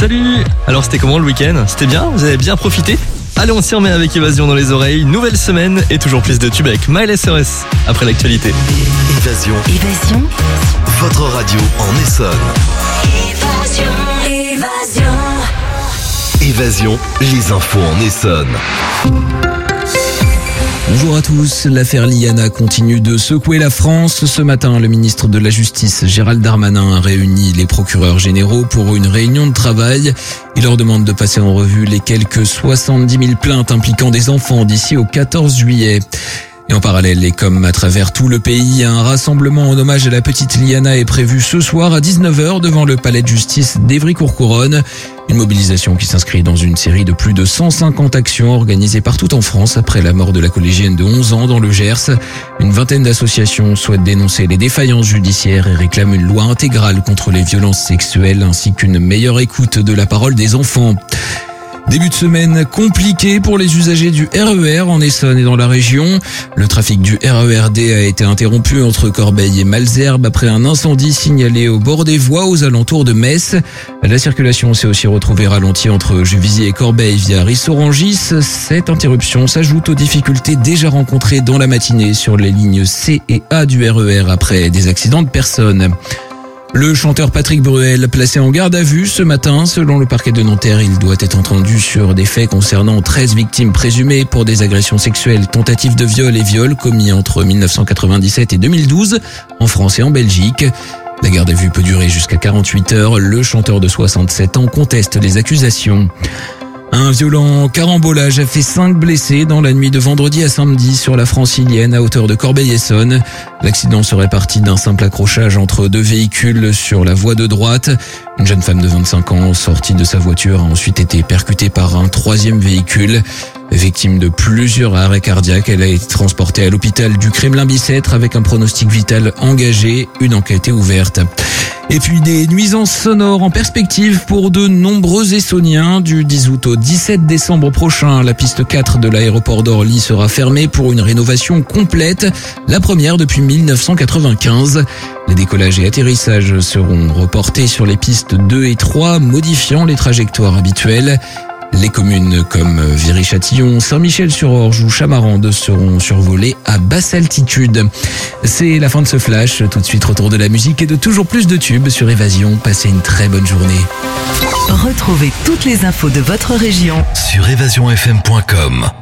Salut! Alors c'était comment le week-end? C'était bien? Vous avez bien profité? Allez, on s'y remet avec Évasion dans les oreilles. Nouvelle semaine et toujours plus de tubes avec Miley Cyrus après l'actualité. Évasion. Votre radio en Essonne. Évasion, les infos en Essonne. Bonjour à tous, l'affaire Liana continue de secouer la France. Ce matin, le ministre de la Justice, Gérald Darmanin, a réuni les procureurs généraux pour une réunion de travail. Il leur demande de passer en revue les quelques 70 000 plaintes impliquant des enfants d'ici au 14 juillet. Et en parallèle, et comme à travers tout le pays, un rassemblement en hommage à la petite Liana est prévu ce soir à 19h devant le palais de justice d'Évry-Courcouronnes. Une mobilisation qui s'inscrit dans une série de plus de 150 actions organisées partout en France après la mort de la collégienne de 11 ans dans le Gers. Une vingtaine d'associations souhaitent dénoncer les défaillances judiciaires et réclament une loi intégrale contre les violences sexuelles ainsi qu'une meilleure écoute de la parole des enfants. Début de semaine compliqué pour les usagers du RER en Essonne et dans la région. Le trafic du RERD a été interrompu entre Corbeil et Malesherbes après un incendie signalé au bord des voies aux alentours de Metz. La circulation s'est aussi retrouvée ralentie entre Juvisy et Corbeil via Rissorangis. Cette interruption s'ajoute aux difficultés déjà rencontrées dans la matinée sur les lignes C et A du RER après des accidents de personnes. Le chanteur Patrick Bruel, placé en garde à vue ce matin, selon le parquet de Nanterre, il doit être entendu sur des faits concernant 13 victimes présumées pour des agressions sexuelles, tentatives de viol et viols commis entre 1997 et 2012 en France et en Belgique. La garde à vue peut durer jusqu'à 48 heures. Le chanteur de 67 ans conteste les accusations. Un violent carambolage a fait 5 blessés dans la nuit de vendredi à samedi sur la Francilienne à hauteur de Corbeil-Essonnes. L'accident serait parti d'un simple accrochage entre deux véhicules sur la voie de droite. Une jeune femme de 25 ans sortie de sa voiture a ensuite été percutée par un troisième véhicule. Victime de plusieurs arrêts cardiaques, elle a été transportée à l'hôpital du Kremlin-Bicêtre avec un pronostic vital engagé. Une enquête est ouverte. Et puis des nuisances sonores en perspective pour de nombreux Essonniens. Du 10 août au 17 décembre prochain, la piste 4 de l'aéroport d'Orly sera fermée pour une rénovation complète, la première depuis 1995. Les décollages et atterrissages seront reportés sur les pistes 2 et 3, modifiant les trajectoires habituelles. Les communes comme Viry-Châtillon, Saint-Michel-sur-Orge ou Chamarande seront survolées à basse altitude. C'est la fin de ce flash. Tout de suite, retour de la musique et de toujours plus de tubes sur Évasion. Passez une très bonne journée. Retrouvez toutes les infos de votre région sur évasionfm.com.